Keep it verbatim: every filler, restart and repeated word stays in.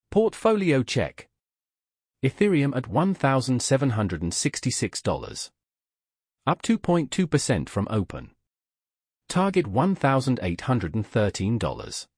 Portfolio check. Ethereum at one thousand seven hundred sixty-six dollars. Up two point two percent from open. Target one thousand eight hundred thirteen dollars.